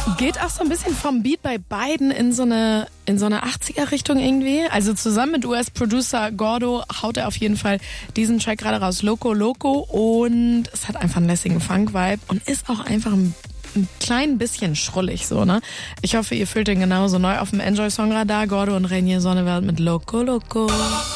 Geht auch so ein bisschen vom Beat bei beiden in so eine 80er-Richtung irgendwie. Also zusammen mit US-Producer Gordo haut er auf jeden Fall diesen Track gerade raus, Loco Loco. Und es hat einfach einen lässigen Funk-Vibe und ist auch einfach ein klein bisschen schrullig so, ne? Ich hoffe, ihr fühlt den genauso neu auf dem Enjoy-Song-Radar. Gordo und Reinier Sonneveld mit Loco Loco.